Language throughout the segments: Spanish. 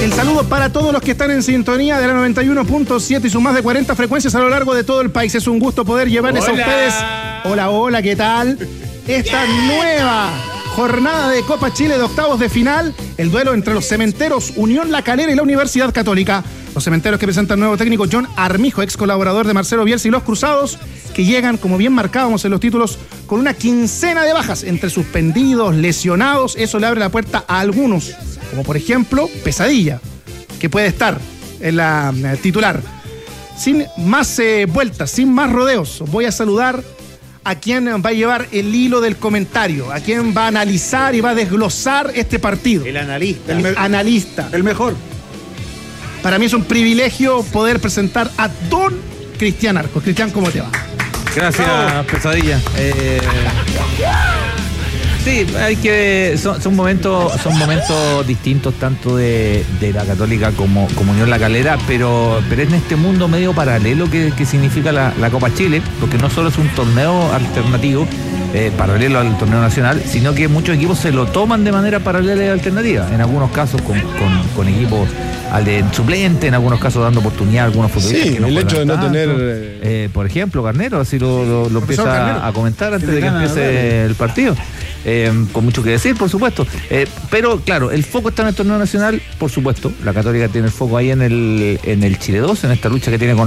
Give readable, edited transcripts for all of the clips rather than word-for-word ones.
El saludo para todos los que están en sintonía de la 91.7 y sus más de 40 frecuencias a lo largo de todo el país. Es un gusto poder llevarles a ustedes. Hola, ¿qué tal? Esta nueva jornada de Copa Chile de octavos de final, el duelo entre los Cementeros, Unión La Calera y la Universidad Católica. Los Cementeros que presentan nuevo técnico John Armijo, ex colaborador de Marcelo Bielsa, y los Cruzados que llegan, como bien marcábamos en los títulos, con una quincena de bajas entre suspendidos, lesionados. Eso le abre la puerta a algunos, como por ejemplo Pesadilla, que puede estar en la titular. Sin más vueltas, sin más rodeos, voy a saludar a quien va a llevar el hilo del comentario, a quien va a analizar y va a desglosar este partido. El analista. Analista. El mejor. Para mí es un privilegio poder presentar a don Cristian Arcos. Cristian, ¿cómo te va? Gracias, bravo. Pesadilla. Sí, hay que son momentos distintos tanto de la Católica como Unión La Calera, pero en este mundo medio paralelo que significa la Copa Chile, porque no solo es un torneo alternativo paralelo al torneo nacional, sino que muchos equipos se lo toman de manera paralela y alternativa, en algunos casos con equipos al suplente, en algunos casos dando oportunidad a algunos futbolistas. Sí, que no el hecho de no tener por ejemplo, Garnero, así lo empieza a comentar antes de que empiece el partido. Con mucho que decir, por supuesto. Pero claro, el foco está en el torneo nacional, por supuesto. La Católica tiene el foco ahí en el Chile 2, en esta lucha que tiene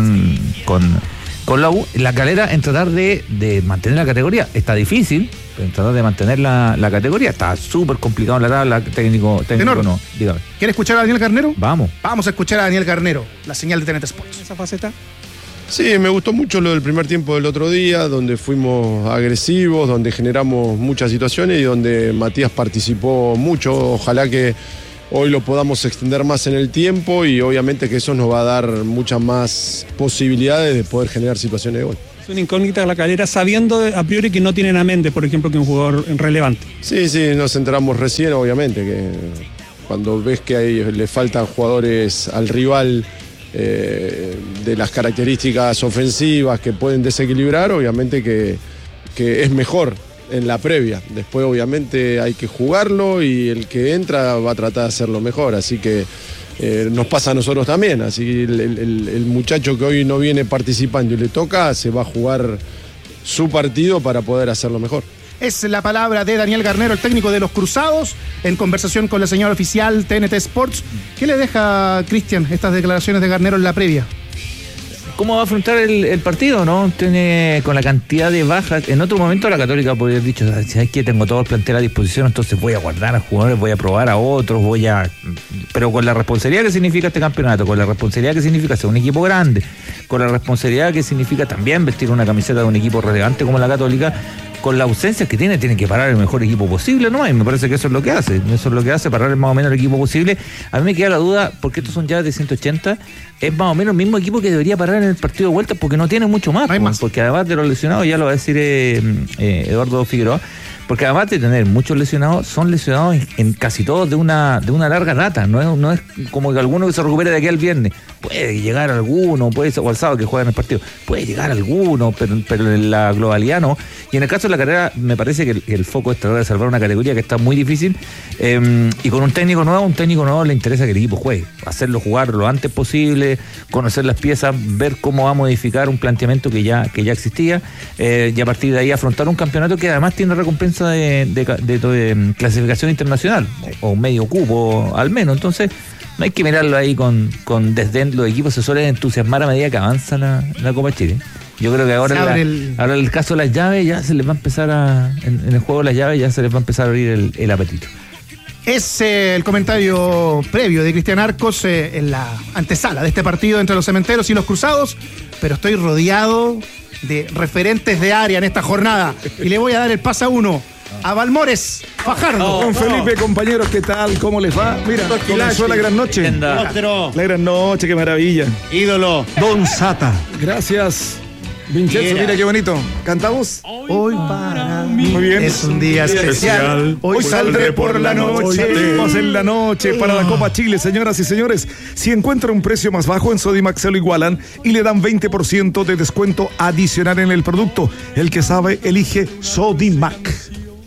con la U. La Calera en tratar de mantener la categoría. Está difícil, pero en tratar de mantener la categoría. Está súper complicado la tabla, técnico no. Dígame. ¿Quiere escuchar a Daniel Garnero? Vamos a escuchar a Daniel Garnero, la señal de TNT Sports. ¿Esa faceta? Sí, me gustó mucho lo del primer tiempo del otro día, donde fuimos agresivos, donde generamos muchas situaciones y donde Matías participó mucho. Ojalá que hoy lo podamos extender más en el tiempo y obviamente que eso nos va a dar muchas más posibilidades de poder generar situaciones de gol. Es una incógnita La Calera, sabiendo a priori que no tienen a Méndez, por ejemplo, que es un jugador relevante. Sí, nos enteramos recién, obviamente, que cuando ves que le faltan jugadores al rival de las características ofensivas que pueden desequilibrar, obviamente que es mejor en la previa. Después obviamente hay que jugarlo y el que entra va a tratar de hacerlo mejor, así que nos pasa a nosotros también, así que el muchacho que hoy no viene participando y le toca, se va a jugar su partido para poder hacerlo mejor. Es la palabra de Daniel Garnero, el técnico de los Cruzados, en conversación con la señal oficial TNT Sports. ¿Qué le deja, Cristian, estas declaraciones de Garnero en la previa? ¿Cómo va a afrontar el partido, no? Tiene con la cantidad de bajas. En otro momento la Católica podría haber dicho, ¿sabes qué? Tengo todo el plantel a disposición, entonces voy a guardar a jugadores, voy a probar a otros, pero con la responsabilidad que significa este campeonato, con la responsabilidad que significa ser un equipo grande, con la responsabilidad que significa también vestir una camiseta de un equipo relevante como la Católica, con la ausencia que tiene que parar el mejor equipo posible, ¿no? Y me parece que eso es lo que hace, parar más o menos el equipo posible. A mí me queda la duda, porque estos son llaves de 180, es más o menos el mismo equipo que debería parar en el partido de vuelta, porque no tiene mucho más, porque además de los lesionados, ya lo va a decir Eduardo Figueroa, porque además de tener muchos lesionados, son lesionados en casi todos de una larga data, no es como que alguno que se recupere de aquí al viernes, puede llegar alguno, puede ser, o al sábado que juegan el partido, puede llegar alguno, pero en la globalidad no. Y en el caso de la carrera, me parece que el foco es tratar de salvar una categoría que está muy difícil, y con un técnico nuevo le interesa que el equipo juegue, hacerlo jugar lo antes posible, conocer las piezas, ver cómo va a modificar un planteamiento que ya existía, y a partir de ahí afrontar un campeonato que además tiene recompensa de clasificación internacional, o medio cupo al menos. Entonces no hay que mirarlo ahí con desdén. Los equipos se suelen entusiasmar a medida que avanza la Copa Chile. Yo creo que ahora el caso de las llaves ya se les va a empezar en el juego de las llaves ya se les va a empezar a abrir el apetito. Es el comentario previo de Cristian Arcos en la antesala de este partido entre los Cementeros y los Cruzados, pero estoy rodeado de referentes de área en esta jornada y le voy a dar el pase a uno, a Balmores Fajardo. Don Felipe, compañeros, ¿qué tal? ¿Cómo les va? Mira, comenzó la gran noche. La gran noche, qué maravilla. Ídolo. Don Sata. Gracias. Vincenzo, mira qué bonito. ¿Cantamos? Hoy para mí muy bien. Es un día especial. Hoy saldré por la noche. Hoy en la noche para la Copa Chile, señoras y señores. Si encuentra un precio más bajo en Sodimac se lo igualan y le dan 20% de descuento adicional en el producto. El que sabe, elige Sodimac.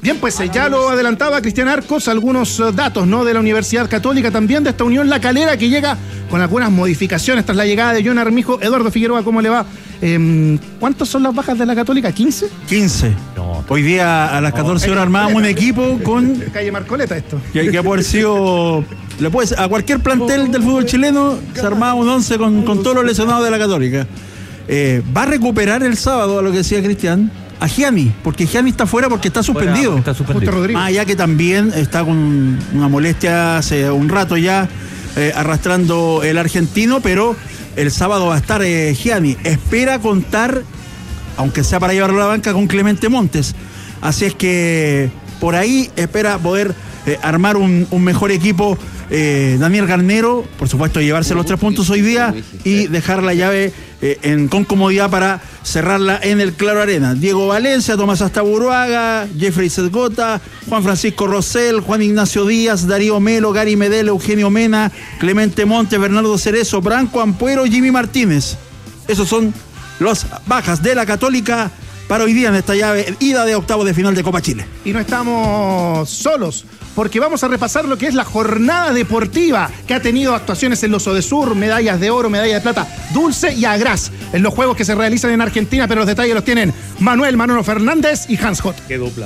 Bien, pues ya lo adelantaba Cristian Arcos, algunos datos, ¿no?, de la Universidad Católica, también de esta Unión La Calera, que llega con algunas modificaciones tras la llegada de John Armijo. Eduardo Figueroa, ¿cómo le va? ¿Cuántas son las bajas de la Católica? ¿15? 15. No. Hoy día a las 14 horas armábamos un equipo con... Calle Marcoleta esto. Que puede haber sido... a cualquier plantel del fútbol chileno se armaba un 11 con todos los lesionados de la Católica. Va a recuperar el sábado, a lo que decía Cristian, a Gianni, porque Gianni está fuera porque está suspendido. Más allá que también está con una molestia hace un rato ya, arrastrando el argentino, pero el sábado va a estar Gianni. Espera contar, aunque sea para llevarlo a la banca, con Clemente Montes. Así es que por ahí espera poder armar un mejor equipo. Daniel Garnero, por supuesto, llevarse los 3 puntos hoy día y dejar la llave con comodidad para cerrarla en el Claro Arena. Diego Valencia, Tomás Astaburuaga, Jeffrey Sedgota, Juan Francisco Rosell, Juan Ignacio Díaz, Darío Melo, Gary Medel, Eugenio Mena, Clemente Montes, Bernardo Cerezo, Branco Ampuero, Jimmy Martínez. Esos son las bajas de la Católica para hoy día en esta llave, ida de octavos de final de Copa Chile. Y no estamos solos, porque vamos a repasar lo que es la jornada deportiva, que ha tenido actuaciones en los Odesur, medallas de oro, medalla de plata, Dulce y Agraz, en los juegos que se realizan en Argentina, pero los detalles los tienen Manolo Fernández y Hans Hott. Qué dupla.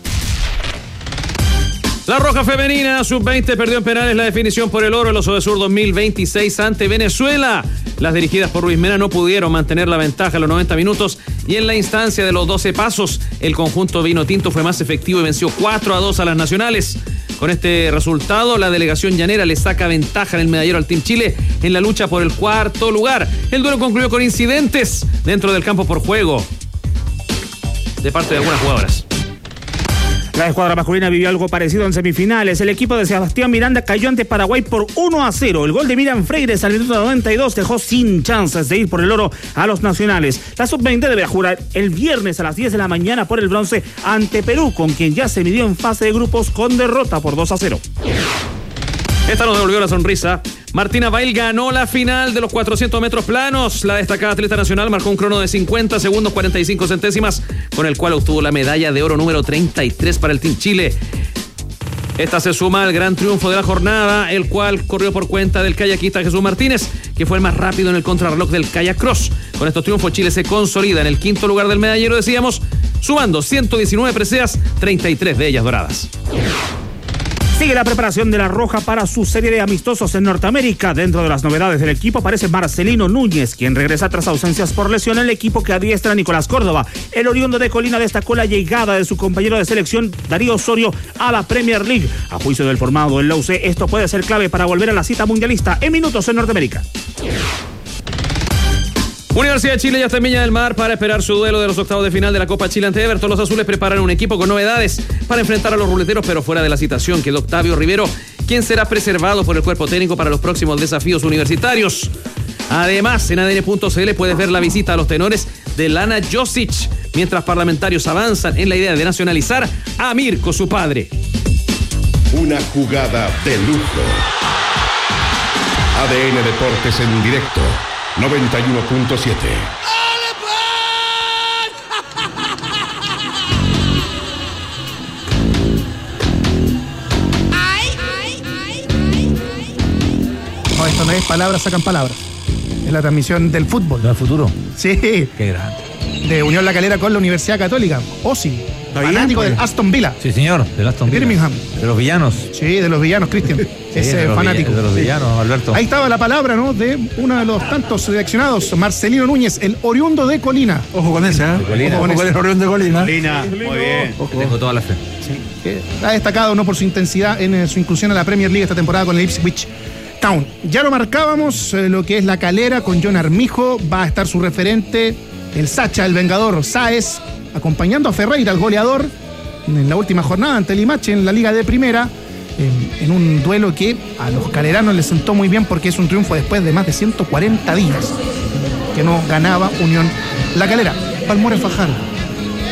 La Roja Femenina Sub-20 perdió en penales la definición por el oro en los Odesur 2026 ante Venezuela. Las dirigidas por Luis Mena no pudieron mantener la ventaja en los 90 minutos y en la instancia de los 12 pasos, el conjunto vinotinto fue más efectivo y venció 4-2 a las nacionales. Con este resultado, la delegación llanera le saca ventaja en el medallero al Team Chile en la lucha por el 4º lugar. El duelo concluyó con incidentes dentro del campo por juego de parte de algunas jugadoras. La escuadra masculina vivió algo parecido en semifinales. El equipo de Sebastián Miranda cayó ante Paraguay por 1-0. El gol de Miriam Freires al minuto 92 dejó sin chances de ir por el oro a los nacionales. La sub-20 deberá jugar el viernes a las 10 de la mañana por el bronce ante Perú, con quien ya se midió en fase de grupos con derrota por 2-0. Esta nos devolvió la sonrisa. Martina Bail ganó la final de los 400 metros planos. La destacada atleta nacional marcó un crono de 50 segundos 45 centésimas, con el cual obtuvo la medalla de oro número 33 para el Team Chile. Esta se suma al gran triunfo de la jornada, el cual corrió por cuenta del kayakista Jesús Martínez, que fue el más rápido en el contrarreloj del kayak cross. Con estos triunfos, Chile se consolida en el 5º lugar del medallero, decíamos, sumando 119 preseas, 33 de ellas doradas. Sigue la preparación de la Roja para su serie de amistosos en Norteamérica. Dentro de las novedades del equipo aparece Marcelino Núñez, quien regresa tras ausencias por lesión en el equipo que adiestra a Nicolás Córdoba. El oriundo de Colina destacó la llegada de su compañero de selección, Darío Osorio, a la Premier League. A juicio del formado en la UC, esto puede ser clave para volver a la cita mundialista en minutos en Norteamérica. Universidad de Chile ya está en Viña del Mar para esperar su duelo de los octavos de final de la Copa Chile ante Everton. Los azules preparan un equipo con novedades para enfrentar a los ruleteros, pero fuera de la citación quedó Octavio Rivero, quien será preservado por el cuerpo técnico para los próximos desafíos universitarios. Además, en ADN.cl puedes ver la visita a los tenores de Lana Josic, mientras parlamentarios avanzan en la idea de nacionalizar a Mirko, su padre. Una jugada de lujo. ADN Deportes en directo. 91.7. No, esto no es palabras sacan palabras. Es la transmisión del fútbol. ¿Del futuro? Sí. Qué grande. De Unión La Calera con la Universidad Católica. Osi, fanático del Aston Villa. Sí, señor, del Aston Villa. Birmingham. De los villanos. Sí, de los villanos, Cristian. Ese fanático. De los villanos, Alberto. Ahí estaba la palabra, ¿no? De uno de los tantos seleccionados, Marcelino Núñez, el oriundo de Colina. Ojo con ese, ¿eh? Colina. Ojo con el oriundo de Colina. Colina, muy bien. Tengo toda la fe. Sí, que ha destacado, ¿no?, por su intensidad en su inclusión a la Premier League esta temporada con el Ipswich Town. Ya lo marcábamos, lo que es La Calera con John Armijo. Va a estar su referente, el Sacha, el Vengador Sáez, acompañando a Ferreira, el goleador, en la última jornada ante el Limache en la Liga de Primera, en un duelo que a los caleranos les sentó muy bien porque es un triunfo después de más de 140 días que no ganaba Unión La Calera. Palmores Fajardo.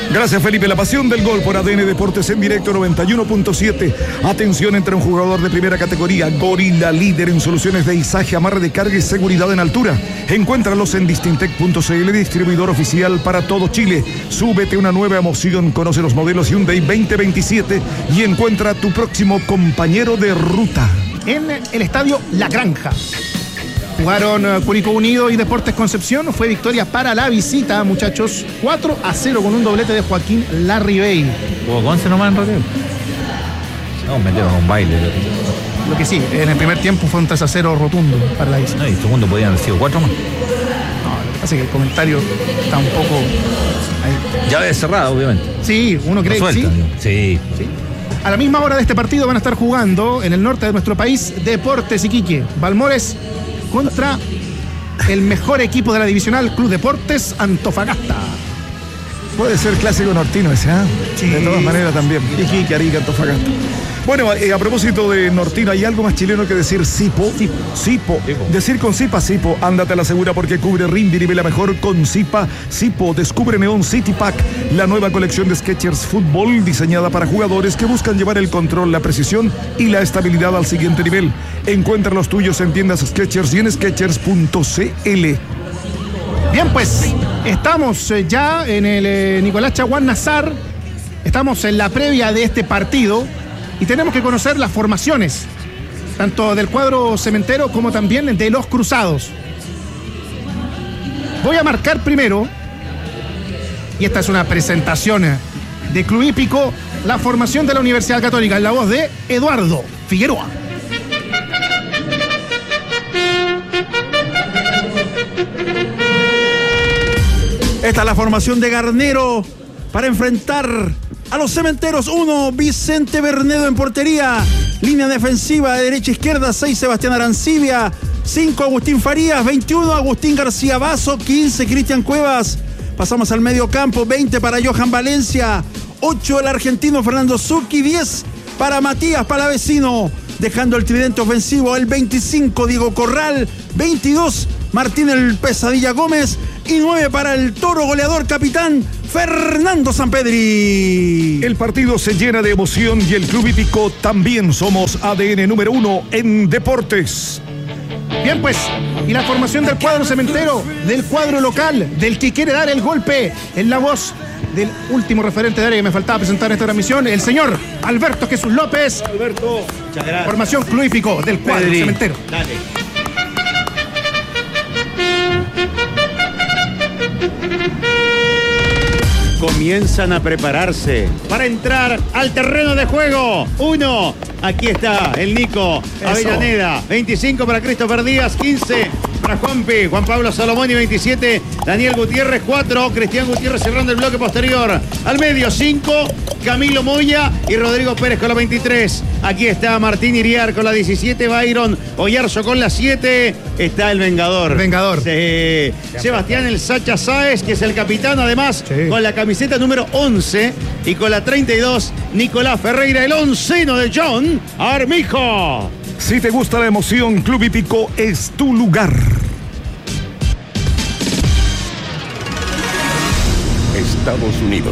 Gracias, Felipe. La pasión del gol por ADN Deportes en directo 91.7. Atención, entra un jugador de primera categoría, Gorila, líder en soluciones de izaje, amarre de carga y seguridad en altura. Encuéntralos en distintec.cl, distribuidor oficial para todo Chile. Súbete a una nueva emoción, conoce los modelos Hyundai 2027 y encuentra a tu próximo compañero de ruta. En el estadio La Granja jugaron Curicó Unido y Deportes Concepción. Fue victoria para la visita, muchachos. 4-0 con un doblete de Joaquín Larribey. ¿Jugó Conce nomás en realidad? No, metieron un baile. Lo que sí, en el primer tiempo fue un 3-0 rotundo para la visita. No, y el segundo podían haber sido 4 más. No, así que el comentario está un poco ahí. Llave cerrada, obviamente. Sí, uno cree que sí. Sí. A la misma hora de este partido van a estar jugando en el norte de nuestro país Deportes Iquique. Balmores contra el mejor equipo de la divisional, Club Deportes Antofagasta. Puede ser clásico nortino ese, ¿ah? Sí. De todas maneras también. Iquique, Arica, Antofagasta. Bueno, a propósito de nortino, ¿hay algo más chileno que decir Sipo? Sipo. Decir con Sipa, Sipo. Ándate a la segura porque cubre rim y la mejor con Sipa. Sipo. Descubre Neon City Pack, la nueva colección de Skechers Fútbol diseñada para jugadores que buscan llevar el control, la precisión y la estabilidad al siguiente nivel. Encuentra los tuyos en tiendas Skechers y en skechers.cl. Bien, pues estamos ya en el Nicolás Chaguán Nazar. Estamos en la previa de este partido y tenemos que conocer las formaciones, tanto del cuadro cementero como también de los cruzados. Voy a marcar primero, y esta es una presentación de Club Hípico, la formación de la Universidad Católica, en la voz de Eduardo Figueroa. Esta es la formación de Garnero para enfrentar a los cementeros. 1, Vicente Bernedo en portería. Línea defensiva de derecha a izquierda, 6, Sebastián Arancibia. 5, Agustín Farías. 21, Agustín García Basso. 15, Cristian Cuevas. Pasamos al medio campo. 20 para Johan Valencia. 8, el argentino Fernando Zucchi. 10 para Matías Palavecino. Dejando el tridente ofensivo, el 25, Diego Corral. 22, Martín el Pesadilla Gómez. Y 9 para el toro goleador capitán Fernando Sampedri. El partido se llena de emoción y el Club Hípico también. Somos ADN número 1 en deportes. Bien, pues, y la formación del cuadro cementero, del cuadro local, del que quiere dar el golpe, en la voz del último referente de área que me faltaba presentar en esta transmisión, el señor Alberto Jesús López. Alberto, muchas gracias. Formación Club Hípico del cuadro cementero. Dale. Comienzan a prepararse para entrar al terreno de juego. 1, aquí está el Nico Avellaneda. 25 para Christopher Díaz. 15 para Juan Pablo Salomón. Y 27, Daniel Gutiérrez. 4, Cristian Gutiérrez cerrando el bloque posterior. Al medio, 5, Camilo Moya y Rodrigo Pérez con la 23. Aquí está Martín Iriar con la 17, Byron Oyarzo con la 7. Está el Vengador. Sí. Sebastián el Sacha Sáez, que es el capitán, además, con la camiseta número 11. Y con la 32, Nicolás Ferreira, el onceno de John Armijo. Si te gusta la emoción, Club Hípico es tu lugar. Estados Unidos.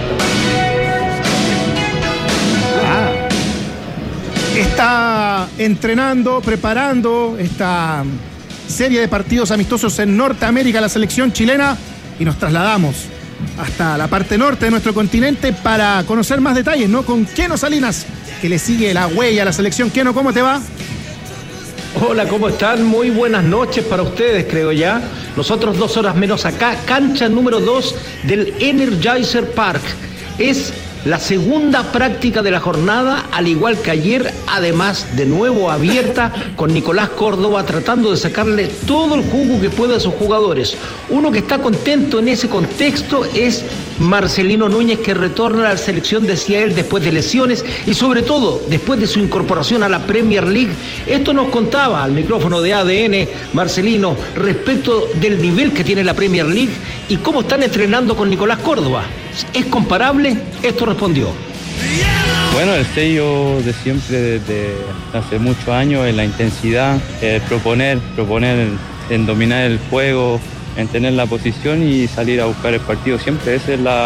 Está entrenando, preparando esta serie de partidos amistosos en Norteamérica la selección chilena y nos trasladamos hasta la parte norte de nuestro continente para conocer más detalles, ¿no? Con Keno Salinas, que le sigue la huella a la selección. Keno, ¿cómo te va? Hola, ¿cómo están? Muy buenas noches para ustedes, creo ya. Nosotros 2 horas menos acá, cancha número 2 del Energizer Park. Es la segunda práctica de la jornada, al igual que ayer, además de nuevo abierta con Nicolás Córdoba tratando de sacarle todo el jugo que puede a sus jugadores. Uno que está contento en ese contexto es Marcelino Núñez, que retorna a la selección, decía él, después de lesiones y sobre todo después de su incorporación a la Premier League. Esto nos contaba al micrófono de ADN Marcelino respecto del nivel que tiene la Premier League y cómo están entrenando con Nicolás Córdoba. ¿Es comparable? Esto respondió. Bueno, el sello de siempre, desde hace muchos años, en la intensidad, proponer en dominar el juego, en tener la posición y salir a buscar el partido siempre. Esa es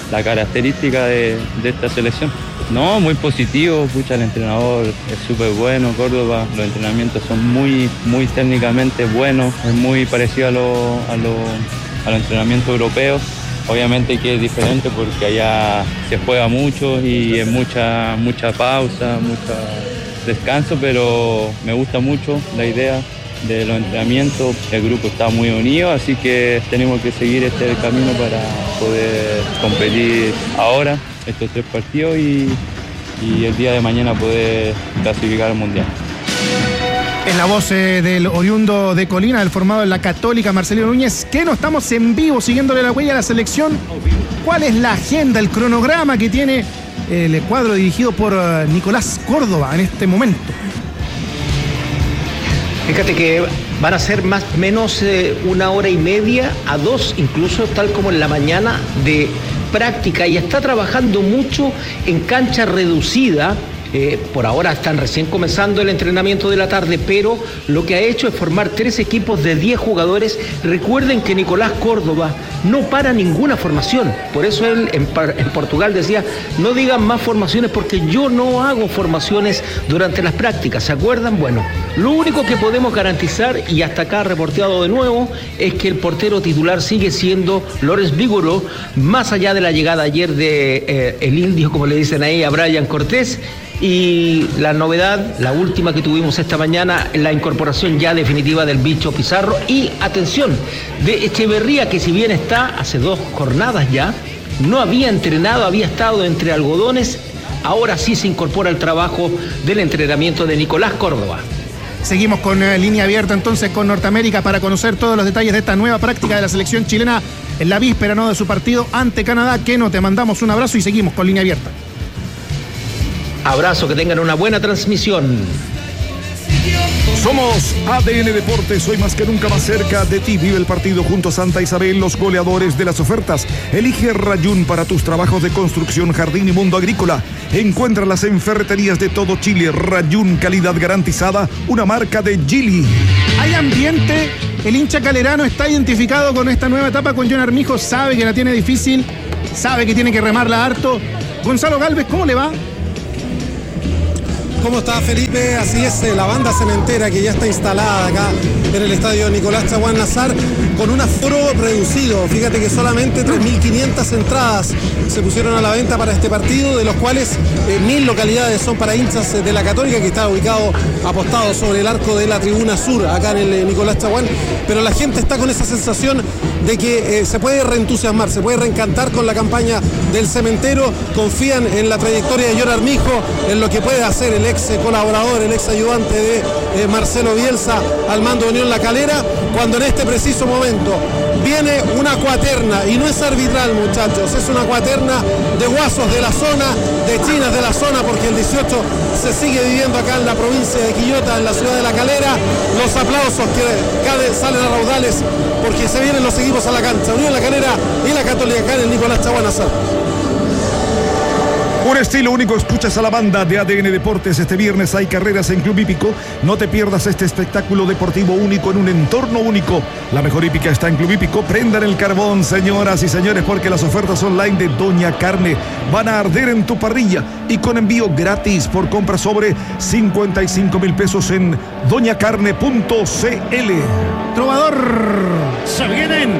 la característica de esta selección. No, muy positivo, el entrenador es súper bueno, Córdoba, los entrenamientos son muy técnicamente buenos, es muy parecido a los entrenamientos europeos. Obviamente que es diferente porque allá se juega mucho y es mucha pausa, mucho descanso, pero me gusta mucho la idea de los entrenamientos. El grupo está muy unido, así que tenemos que seguir este camino para poder competir ahora estos 3 partidos y el día de mañana poder clasificar al Mundial. Es la voz del oriundo de Colina, del formado en la Católica, Marcelino Núñez, que no estamos en vivo siguiéndole la huella a la selección. ¿Cuál es la agenda, el cronograma que tiene el cuadro dirigido por Nicolás Córdoba en este momento? Fíjate que van a ser más o menos 1 hora y media a 2, incluso tal como en la mañana, de práctica, y está trabajando mucho en cancha reducida. Por ahora están recién comenzando el entrenamiento de la tarde, pero lo que ha hecho es formar 3 equipos de 10 jugadores. Recuerden que Nicolás Córdoba no para ninguna formación, por eso él en Portugal decía, no digan más formaciones porque yo no hago formaciones durante las prácticas, ¿se acuerdan? Bueno, lo único que podemos garantizar, y hasta acá reporteado de nuevo, es que el portero titular sigue siendo Lorenz Vigoró, más allá de la llegada ayer de el indio, como le dicen ahí, a Brian Cortés. Y la novedad, la última que tuvimos esta mañana, la incorporación ya definitiva del Bicho Pizarro y, atención, de Echeverría, que si bien está hace 2 jornadas ya, no había entrenado, había estado entre algodones, ahora sí se incorpora al trabajo del entrenamiento de Nicolás Córdoba. Seguimos con línea abierta entonces con Norteamérica para conocer todos los detalles de esta nueva práctica de la selección chilena en la víspera, ¿no?, de su partido ante Canadá. Keno, te mandamos un abrazo y seguimos con línea abierta. Abrazo, que tengan una buena transmisión. Somos ADN Deportes, hoy más que nunca más cerca de ti. Vive el partido junto a Santa Isabel, los goleadores de las ofertas. Elige Rayún para tus trabajos de construcción, jardín y mundo agrícola. Encuéntralas en ferreterías de todo Chile. Rayún, calidad garantizada, una marca de Gili. Hay ambiente, el hincha calerano está identificado con esta nueva etapa con John Armijo, sabe que la tiene difícil, sabe que tiene que remarla harto. Gonzalo Gálvez, ¿cómo le va? ¿Cómo está, Felipe? Así es, la banda cementera que ya está instalada acá en el estadio Nicolás Chaguán Nazar con un aforo reducido. Fíjate que solamente 3.500 entradas se pusieron a la venta para este partido, de los cuales 1.000 localidades son para hinchas de la Católica, que está ubicado apostado sobre el arco de la tribuna sur, acá en el Nicolás Chaguán. Pero la gente está con esa sensación de que se puede reentusiasmar, se puede reencantar con la campaña del cementero. Confían en la trayectoria de John Armijo, en lo que puede hacer el ex colaborador, el ex ayudante de Marcelo Bielsa al mando de Unión La Calera, cuando en este preciso momento viene una cuaterna, y no es arbitral, muchachos, es una cuaterna de guasos de la zona, de chinas de la zona, porque el 18 se sigue viviendo acá en la provincia de Quillota, en la ciudad de La Calera. Los aplausos que salen a raudales porque se vienen los equipos a la cancha, Unión La Calera y la Católica acá en el Nicolás Chaguán Nazar. Un estilo único, escuchas a la banda de ADN Deportes. Este viernes hay carreras en Club Hípico. No te pierdas este espectáculo deportivo único en un entorno único. La mejor hípica está en Club Hípico. Prendan el carbón, señoras y señores, porque las ofertas online de Doña Carne van a arder en tu parrilla y con envío gratis por compra sobre 55,000 pesos en doñacarne.cl. Trovador. Se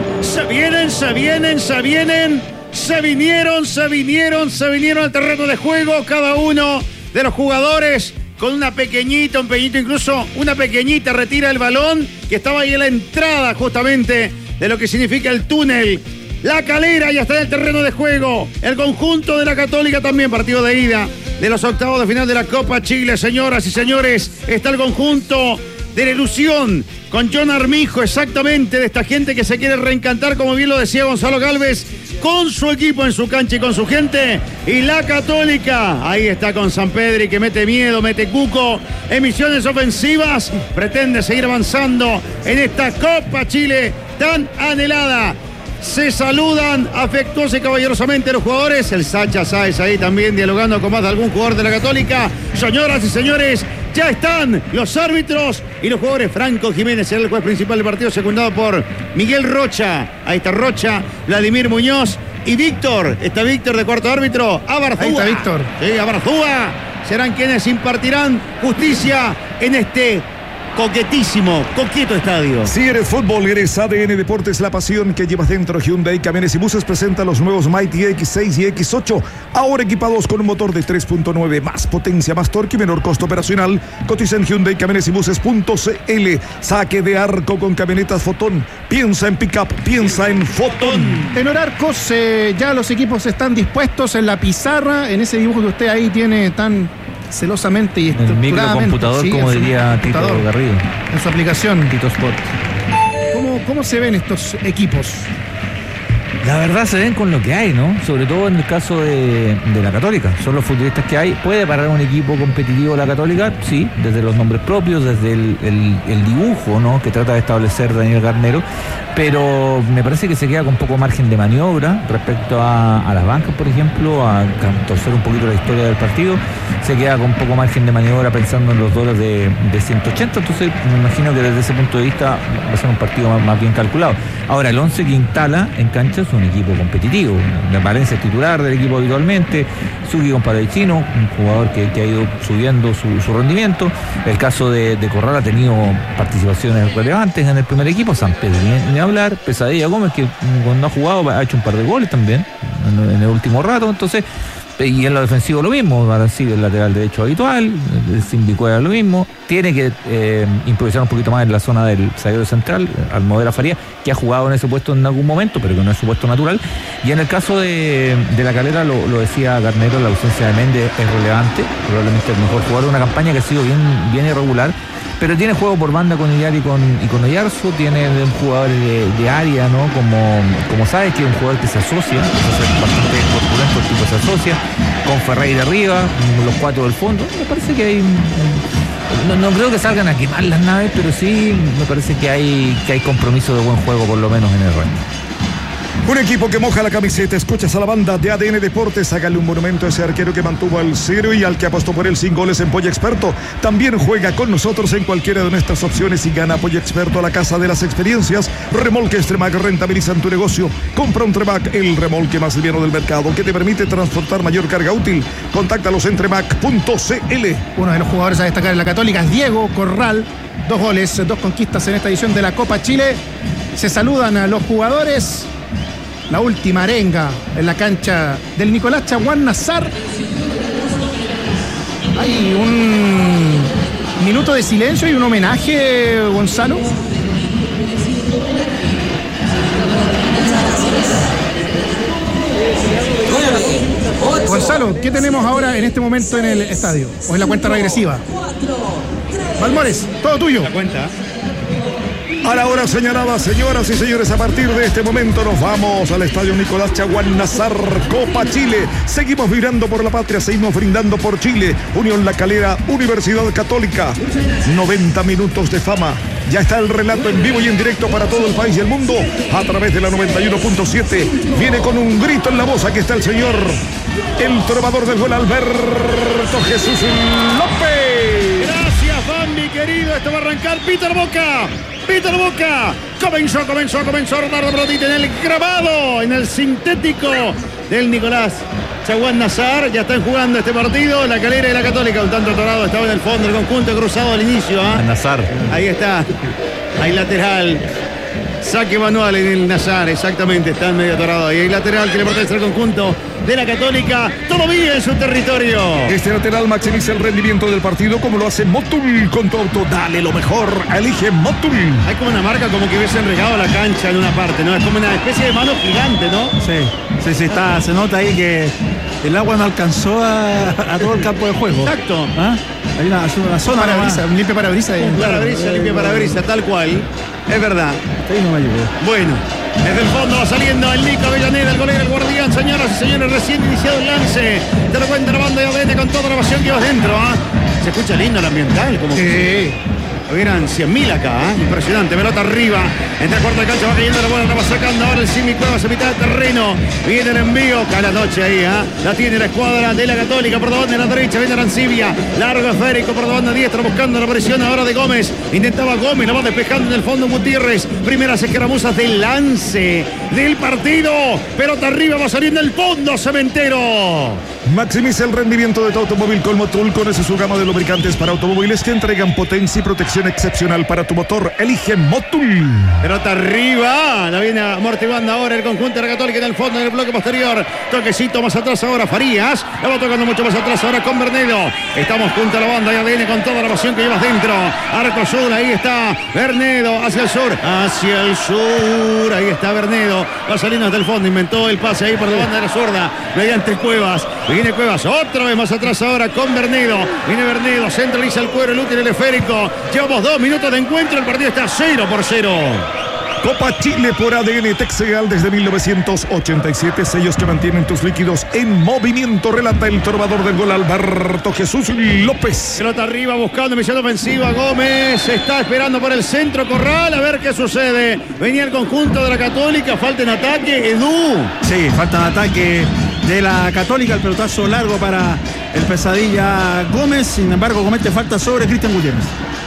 vinieron al terreno de juego cada uno de los jugadores con un pequeñito, incluso una pequeñita retira el balón que estaba ahí en la entrada justamente de lo que significa el túnel. La Calera ya está en el terreno de juego. El conjunto de la Católica también, partido de ida de los octavos de final de la Copa Chile. Señoras y señores, está el conjunto de la ilusión con John Armijo, exactamente, de esta gente que se quiere reencantar, como bien lo decía Gonzalo Gálvez, con su equipo en su cancha y con su gente. Y la Católica, ahí está con Sampedri, que mete miedo, mete cuco, emisiones ofensivas, pretende seguir avanzando en esta Copa Chile tan anhelada. Se saludan afectuosa y caballerosamente los jugadores. El Sacha Sáez ahí también dialogando con más de algún jugador de la Católica. Señoras y señores, ya están los árbitros y los jugadores. Franco Jiménez será el juez principal del partido, secundado por Miguel Rocha. Ahí está Rocha, Vladimir Muñoz y Víctor. Está Víctor de cuarto árbitro. Abarzúa. Ahí está Víctor. Sí, Abarzúa. Serán quienes impartirán justicia en este coqueto estadio. Si eres fútbol, eres ADN Deportes, la pasión que llevas dentro. Hyundai Camiones y Buses presenta los nuevos Mighty X6 y X8, ahora equipados con un motor de 3.9, más potencia, más torque y menor costo operacional. Cotiza en Hyundai Camiones y Buses.cl. Saque de arco con camionetas Fotón. Piensa en pickup, piensa en Fotón. Tenor Arcos, ya los equipos están dispuestos en la pizarra, en ese dibujo que usted ahí tiene tan celosamente y el microcomputador, sí, como diría Tito Garrido en su aplicación Tito Sport. ¿Cómo se ven estos equipos? La verdad se ven con lo que hay, ¿no? Sobre todo en el caso de la Católica. Son los futbolistas que hay. ¿Puede parar un equipo competitivo la Católica? Sí, desde los nombres propios, desde el dibujo, ¿no?, que trata de establecer Daniel Garnero. Pero me parece que se queda con poco margen de maniobra respecto a las bancas, por ejemplo, a torcer un poquito la historia del partido. Se queda con poco margen de maniobra pensando en los dólares de 180. Entonces me imagino que desde ese punto de vista va a ser un partido más bien calculado. Ahora, el 11 que instala en cancha es un equipo competitivo. Valencia es titular del equipo habitualmente. Sugi Compadrecino, un jugador que ha ido subiendo su rendimiento. El caso de Corral ha tenido participaciones relevantes en el primer equipo. San Pedro ni hablar. Pesadilla Gómez, que cuando ha jugado ha hecho un par de goles también en el último rato. Entonces, y en lo defensivo lo mismo. Arancibia, el lateral derecho habitual. El Simbicuera lo mismo. Tiene que improvisar un poquito más en la zona del zaguero central, Almodera Faría, que ha jugado en ese puesto en algún momento, pero que no es su puesto natural. Y en el caso de la Calera, lo decía Garnero, la ausencia de Méndez es relevante, probablemente el mejor jugador de una campaña que ha sido bien irregular, pero tiene juego por banda con Iliar y con Oyarzo, tiene un jugador de área, ¿no? Como sabes, que es un jugador que se asocia, entonces bastante corpulento, el tipo se asocia, con Ferreira arriba, los cuatro del fondo. Me parece que hay... No creo que salgan a quemar las naves, pero sí me parece que hay compromiso de buen juego, por lo menos en el rango. Un equipo que moja la camiseta. Escuchas a la banda de ADN Deportes. Hágale un monumento a ese arquero que mantuvo al cero y al que apostó por él sin goles en Polla Experto. También juega con nosotros en cualquiera de nuestras opciones y gana Polla Experto a la casa de las experiencias. Remolques Tremac rentabilizan tu negocio. Compra un Tremac, el remolque más liviano del mercado, que te permite transportar mayor carga útil. Contáctalos en tremac.cl. Uno de los jugadores a destacar en la Católica es Diego Corral. 2 goles, 2 conquistas en esta edición de la Copa Chile. Se saludan a los jugadores. La última arenga en la cancha del Nicolás Chaguán Nazar. Hay un minuto de silencio y un homenaje, Gonzalo. Gonzalo, ¿qué tenemos ahora en este momento en el estadio? ¿O en la cuenta regresiva? Valmores, todo tuyo. La cuenta. A la hora señalada, señoras y señores, a partir de este momento nos vamos al estadio Nicolás Chaguán Nazar, Copa Chile. Seguimos vibrando por la patria, seguimos brindando por Chile. Unión La Calera, Universidad Católica. 90 minutos de fama. Ya está el relato en vivo y en directo para todo el país y el mundo a través de la 91.7. Viene con un grito en la voz. Aquí está el señor, el trovador del gol, Alberto Jesús López. Gracias, Don, mi querido. Esto va a arrancar Peter Boca. Comenzó a rodar la pelotita en el grabado, en el sintético del Nicolás Chaguán Nazar. Ya están jugando este partido La Calera y la Católica. Un tanto atorado estaba en el fondo, el conjunto cruzado al inicio. Nazar. Ahí está. Hay lateral. Saque manual en el Nazar, exactamente, está medio atorado. Y hay lateral que le pertenece al conjunto de la Católica. Todo bien en su territorio. Este lateral maximiza el rendimiento del partido como lo hace Motul con tu auto. Dale lo mejor, elige Motul. Hay como una marca como que hubiesen regado la cancha en una parte, ¿no? Es como una especie de mano gigante, ¿no? Sí, está, se nota ahí que el agua no alcanzó a todo el campo de juego. Exacto. Hay una zona parabrisa, un limpio parabrisa. Limpio parabrisa, tal cual. Es verdad. Ahí no me ayudó. Bueno, desde el fondo va saliendo el Nico Avellaneda, el golero, el guardián. Señoras y señores, recién iniciado el lance. Te lo cuenta la banda de ADN con toda la pasión que va dentro. Se escucha lindo el ambiental, como sí. hubieran 100.000 acá, impresionante, pelota arriba, entre cuarto de cancha va cayendo la bola, la va sacando ahora el Simi Cuevas a mitad de terreno, viene el envío, cae la noche ahí, la tiene la escuadra de la Católica, por donde la derecha, viene Arancibia, largo esférico, por donde diestra, buscando la presión ahora de Gómez, intentaba Gómez, la va despejando en el fondo Gutiérrez, primeras escaramuzas del lance del partido, pelota arriba, va saliendo el fondo, Cementero. Maximiza el rendimiento de tu automóvil con Motul. Conoce su gama de lubricantes para automóviles que entregan potencia y protección excepcional para tu motor. Elige Motul. Pelota arriba, la viene amortiguando ahora el conjunto de la Católica en el fondo del bloque posterior. Toquecito más atrás ahora Farías, la va tocando mucho más atrás ahora con Bernedo. Estamos junto a la banda y ADN con toda la pasión que llevas dentro. Arco sur, ahí está Bernedo, hacia el sur, ahí está Bernedo, va saliendo hasta el fondo, inventó el pase ahí por la banda de la zurda, mediante Cuevas. Viene Cuevas, otra vez más atrás ahora con Bernedo. Viene Bernedo, centraliza el cuero, el útil, el esférico. Llevamos 2 minutos de encuentro, el partido está 0-0. Copa Chile por ADN Texegal desde 1987. Sellos que mantienen tus líquidos en movimiento. Relata el trovador del gol, Alberto Jesús López. Pelota arriba buscando misión ofensiva. Gómez está esperando por el centro. Corral, a ver qué sucede. Venía el conjunto de la Católica. Falta en ataque. Edu. Sí, falta en ataque de la Católica. El pelotazo largo para el Pesadilla Gómez. Sin embargo, comete falta sobre Cristian Gutiérrez.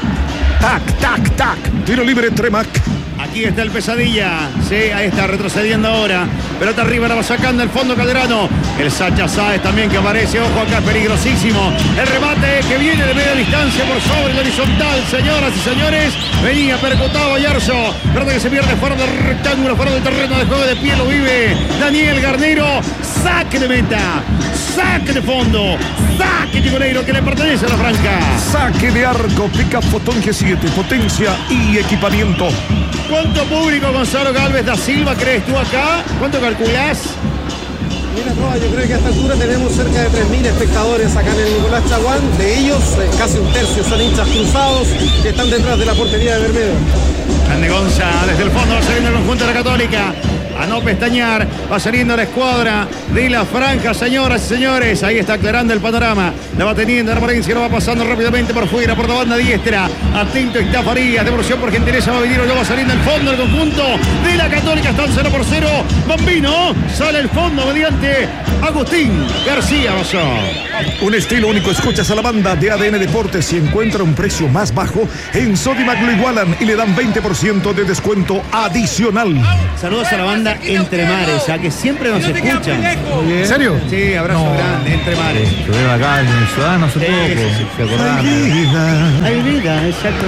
Tac. Tiro libre, Tremac. Aquí está el Pesadilla. Sí, ahí está retrocediendo ahora. Pelota arriba, la va sacando el fondo Calderano. El Sacha Sáez también que aparece. Ojo acá, peligrosísimo. El remate que viene de media distancia por sobre el horizontal. Señoras y señores, venía percutado Ayarzo. Pelota que se pierde fuera del rectángulo, fuera del terreno de juego de pie. Lo vive Daniel Garnero. Saque de meta. Saque de fondo. Saque tigonero que le pertenece a la Franca. Saque de arco. Pica Fotón G7. Potencia y equipamiento. ¿Cuánto público, Gonzalo Galvez da Silva, crees tú acá? ¿Cuánto calculás? Mira, Roa, yo creo que a esta altura tenemos cerca de 3.000 espectadores acá en el Nicolás Chaguán. De ellos, casi un tercio son hinchas cruzados que están detrás de la portería de Bermedo. Grande Gonza, desde el fondo va saliendo el conjunto de la Católica. A no pestañear, va saliendo la escuadra de la Franja, señoras y señores. Ahí está aclarando el panorama. La va teniendo Armarencia, lo va pasando rápidamente por fuera, por la banda diestra. Atento está Farías, devolución por gentileza va a venir, lo va saliendo el fondo el conjunto de la Católica. Están 0-0. Bambino, sale el fondo mediante Agustín García Basó. Un estilo único, escuchas a la banda de ADN Deportes y encuentra un precio más bajo. En Sodimac lo igualan y le dan 20% de descuento adicional. Saludos a la banda Entre Mares, a que siempre nos escuchan. ¿En serio? Sí, abrazo grande, Entre Mares. Estuvieron acá en el Ciudadano hace poco, ¿se acordaban? Hay vida, exacto.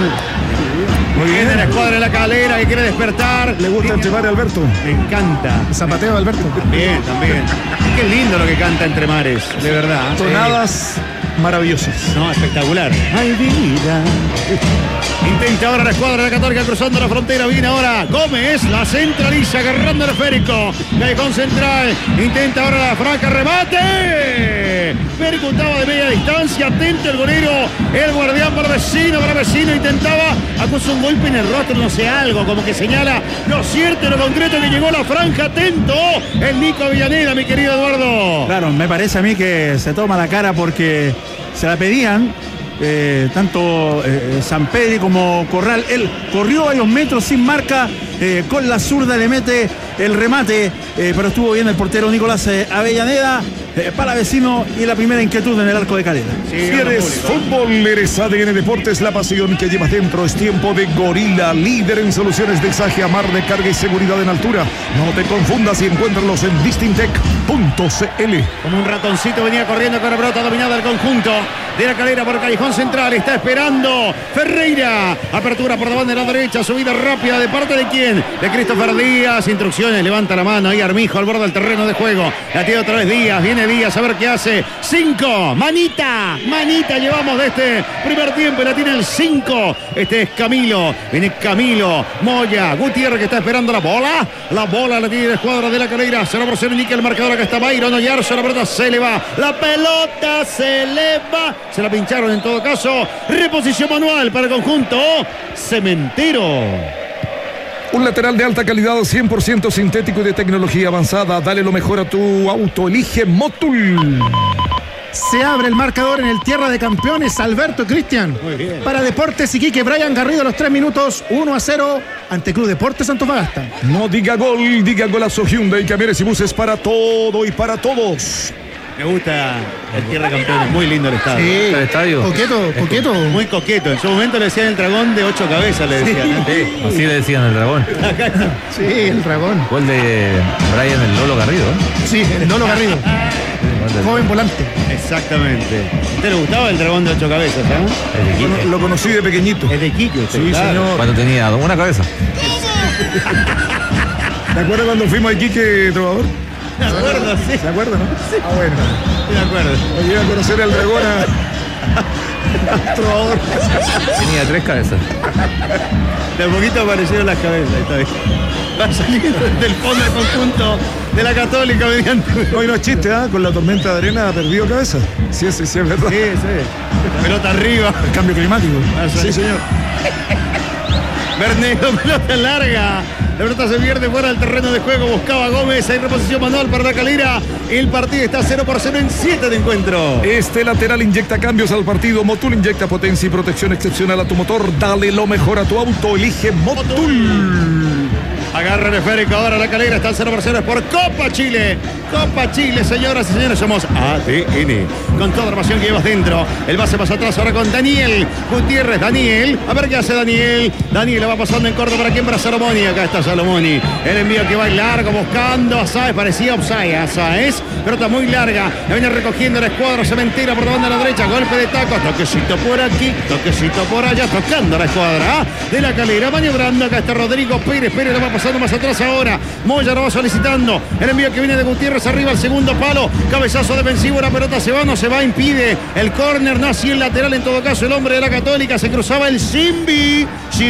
Muy bien, en la escuadra de la Calera que quiere despertar. ¿Le gusta Entre Mares, Alberto? Me encanta. Zapateo, Alberto. También. Qué lindo lo que canta Entre Mares, de verdad. Tonadas maravillosas. No, espectacular. Hay vida. Intenta ahora la escuadra de la Católica cruzando la frontera. Viene ahora Gómez, la centraliza, agarrando el esférico. Callejón central. Intenta ahora la Franca, remate. Percutaba de media distancia. Atento el golero. El guardián para vecino. Intentaba. Acusa un golpe en el rostro, no sé, algo. Como que señala lo cierto y lo concreto que llegó la Franja. Atento. El Nico Avellaneda, mi querido Eduardo. Claro, me parece a mí que se toma la cara porque se la pedían. Tanto Sampedri como Corral. Él corrió varios metros sin marca, con la zurda le mete el remate, pero estuvo bien el portero Nicolás Avellaneda. Para vecino y la primera inquietud en el arco de Calera. Si eres fútbol, eres ADN Deportes, la pasión que llevas dentro. Es tiempo de Gorila, líder en soluciones de exaje a mar, de carga y seguridad en altura. No te confundas y encuéntralos en distintec.cl. Como un ratoncito venía corriendo con la pelota dominada el conjunto de la Calera por Callejón Central. Está esperando Ferreira. Apertura por la banda de la derecha. Subida rápida de parte de quién? De Christopher Díaz. Instrucciones. Levanta la mano. Ahí Armijo al borde del terreno de juego. La tiene otra vez Díaz. Viene Díaz a ver qué hace. 5. Manita llevamos de este primer tiempo. Y la tiene el 5. Este es Camilo. Viene Camilo. Moya. Gutiérrez que está esperando la bola. La bola la tiene la escuadra de la Calera. 0-0 indica el marcador. Acá está Byron Oyarzo. La pelota se le va. La pelota se le va. Se la pincharon en todo caso. Reposición manual para el conjunto Cementero. Un lateral de alta calidad, 100% sintético y de tecnología avanzada. Dale lo mejor a tu auto. Elige Motul. Se abre el marcador en el Tierra de Campeones, Alberto Cristian. Muy bien. Para Deportes Iquique, Brian Garrido a los 3 minutos, 1-0 ante Club Deportes Antofagasta. No diga gol, diga golazo Hyundai, camiones y buses para todo y para todos. Me gusta el Tierra de Campeones, muy lindo el estadio. Sí, el estadio. Coqueto. Muy coqueto. En su momento le decían el dragón de 8 cabezas, le decían. Sí, así le decían el dragón. Sí, el dragón. Gol de Brian el Lolo Garrido. Sí, el Lolo Garrido. Joven volante. Exactamente. ¿A usted le gustaba el dragón de 8 cabezas, eh? Lo conocí de pequeñito. Es de Iquique, Sí, claro. señor. Cuando tenía una cabeza. ¿Te acuerdas cuando fuimos a Iquique, trovador? Me acuerdo, sí. ¿Se acuerda, no? Sí. Ah, bueno. Sí, me acuerdo. Lo llevan a conocer al dragón a trovador. Tenía 3 cabezas. De a poquito aparecieron las cabezas, está bien. Va a salir del fondo del conjunto de la Católica mediante. Hoy no es chiste, ¿ah? Con la tormenta de arena ha perdido cabeza. Sí, es verdad. Sí, sí. Pelota arriba. El cambio climático. Sí, señor. Bernedo, pelota larga. La pelota se pierde fuera del terreno de juego. Buscaba Gómez. Hay reposición manual para la Calera. El partido está 0-0 en 7 de encuentro. Este lateral inyecta cambios al partido. Motul inyecta potencia y protección excepcional a tu motor. Dale lo mejor a tu auto. Elige Motul. Agarra el esférico ahora la Calera. Está 0-0 es por Copa Chile. Copa Chile, señoras y señores. Somos ADN. Con toda la pasión que llevas dentro. El base pasa atrás ahora con Daniel Gutiérrez. Daniel. A ver qué hace Daniel. Daniel la va pasando en corto. ¿Para quién? Para Salomoni. Acá está Salomoni. El envío que va largo buscando a Sáez. Parecía offside a Sáez. Pelota muy larga. La viene recogiendo la escuadra cementera por la banda de la derecha. Golpe de taco. Toquecito por aquí. Toquecito por allá. Tocando la escuadra de la Calera. Maniobrando. Acá está Rodrigo Pérez. Pérez la va pasando más atrás ahora. Moya lo va solicitando. El envío que viene de Gutiérrez arriba al segundo palo. Cabezazo defensivo. La pelota se va, no se va. Impide el córner. No así el lateral. En todo caso, el hombre de la Católica. Se cruzaba el Simbi.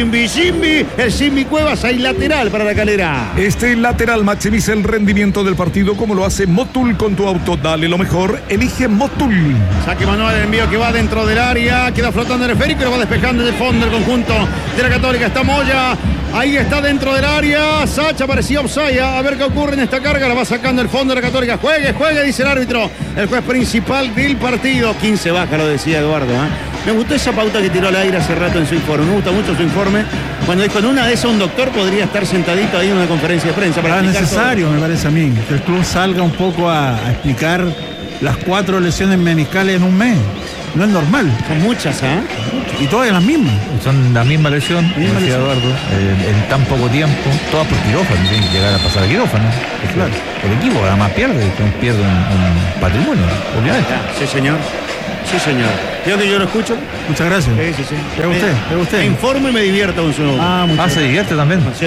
El Simbi Cuevas. Hay lateral para la Calera. Este lateral maximiza el rendimiento del partido como lo hace Motul con tu auto. Dale lo mejor. Elige Motul. Saque manual, el envío que va dentro del área. Queda flotando el esférico y lo va despejando de fondo el conjunto de la Católica. Está Moya. Ahí está dentro del área. Sacha parecía offside. A ver qué ocurre en esta carga. La va sacando el fondo de la Católica. Juegue, dice el árbitro. El juez principal del partido. 15 baja, lo decía Eduardo. Me gustó esa pauta que tiró al aire hace rato en su informe. Me gusta mucho su informe. Cuando dijo, en una de esas un doctor podría estar sentadito ahí en una conferencia de prensa. Para necesario, todo. Me parece a mí, que el club salga un poco a explicar las 4 lesiones meniscales en un mes. No es normal. Son muchas, ¿ah? Y todas las mismas. Son la misma lesión, decía Eduardo, en tan poco tiempo. Todas por quirófano, tienen que llegar a pasar a quirófano. Claro. El equipo además pierde un patrimonio, obviamente. Sí, señor. Sí, señor. Creo que yo lo escucho. Muchas gracias. Sí. ¿Te usted? Me informo y me divierto con su nombre. Se divierte también. Sí.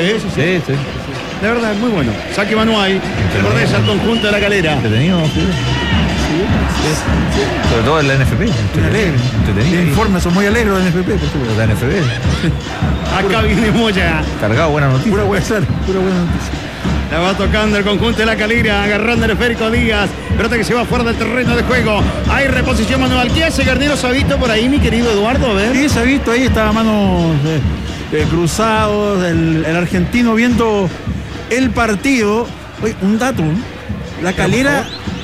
De verdad, muy bueno. Saque manual. Regresa al conjunto de la Calera. Entretenido, sí. Sobre todo en la NFP. Los informes son muy alegres de la NFP. La NFP. Acá viene Moya. Cargado, buena noticia. Pura buena noticia. La va tocando el conjunto de la Calera, agarrando el esférico Díaz. Pelota que se va fuera del terreno de juego. Hay reposición manual. ¿Qué hace Garnero Sabito por ahí, mi querido Eduardo? A ver. Sí, Sabito, ahí estaba manos cruzados. El argentino viendo el partido. Oye, un dato. La Calera